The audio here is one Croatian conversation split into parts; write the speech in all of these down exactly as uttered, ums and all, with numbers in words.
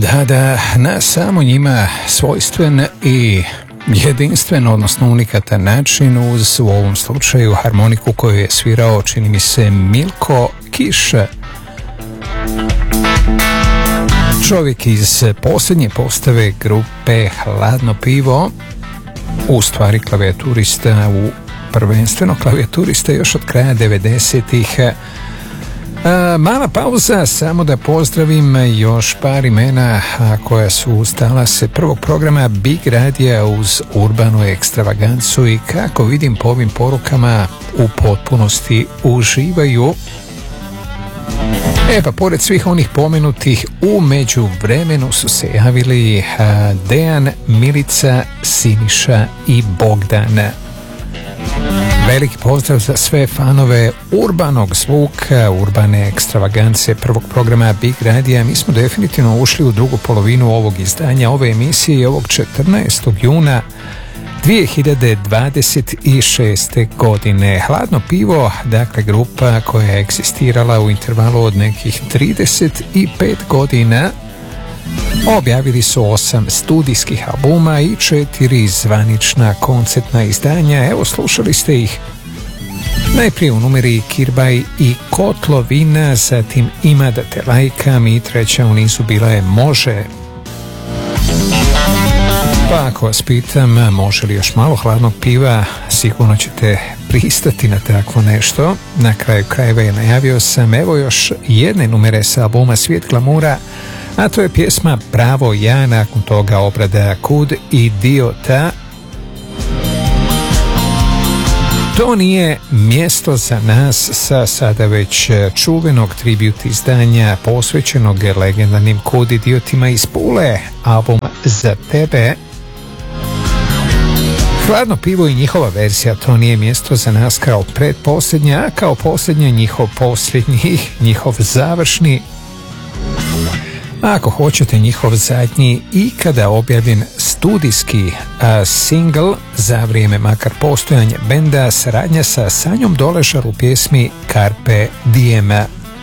Da, da, na samo njima svojstven i jedinstven, odnosno unikatan način, uz u ovom slučaju harmoniku koju je svirao, čini mi se, Milko Kiš, čovjek iz posljednje postave grupe Hladno pivo, u stvari klavijaturista, u prvenstveno klavijaturista još od kraja devedesetih. A, mala pauza, samo da pozdravim još par imena a, koja su uz talase prvog programa Big Radija uz urbanu ekstravagancu i kako vidim po ovim porukama u potpunosti uživaju. E pa pored svih onih pomenutih u međuvremenu su se javili a, Dejan, Milica, Siniša i Bogdan. Veliki pozdrav za sve fanove urbanog zvuka, urbane ekstravagance prvog programa Big Radija. Mi smo definitivno ušli u drugu polovinu ovog izdanja, ove emisije i ovog četrnaestog juna dvije hiljade dvadeset šeste. godine. Hladno pivo, dakle grupa koja je egzistirala u intervalu od nekih trideset pet godina, objavili su osam studijskih albuma i četiri zvanična koncertna izdanja. Evo, slušali ste ih najprije u numeri Kirbaj i Kotlovina, zatim Ima da te lajkam i treća u nizu bila je Može. Pa ako vas pitam može li još malo hladnog piva, sigurno ćete pristati na takvo nešto. Na kraju krajeva je najavio sam evo još jedne numere sa albuma Svijet glamura, a to je pjesma Pravo ja, nakon toga obrada Kud idiota. To nije mjesto za nas sa sada već čuvenog tribute izdanja posvećenog legendarnim Kud idiotima iz Pule, album Za tebe. Hladno pivo i njihova verzija To nije mjesto za nas kao predposljednja, a kao posljednja njihov posljednji, njihov završni, ako hoćete njihov zadnji ikada objavljen studijski a, single za vrijeme makar postojanja benda, saradnja sa Sanjom Doležar u pjesmi Carpe Diem.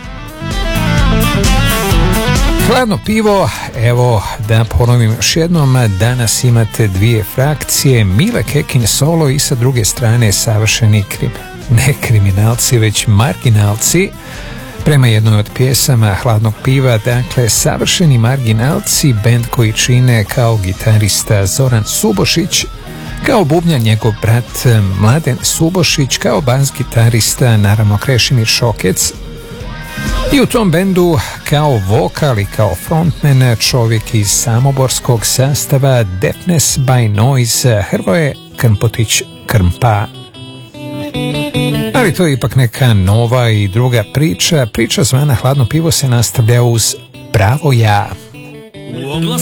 Hladno pivo, evo da ponovim još jednom, danas imate dvije frakcije, Mile Kekin solo i sa druge strane savršeni krim, ne kriminalci već marginalci. Prema jednoj od pjesama Hladnog piva, dakle savršeni marginalci, bend koji čine kao gitarista Zoran Subošić, kao bubnjar njegov brat Mladen Subošić, kao bas gitarista naravno Krešimir Šokec. I u tom bendu kao vokal i kao frontman čovjek iz samoborskog sastava Deafness by Noise, Hrvoje Krmpotić Krmpa. Ali to je ipak neka nova i druga priča. Priča zvana Hladno pivo se nastavlja uz Pravo ja.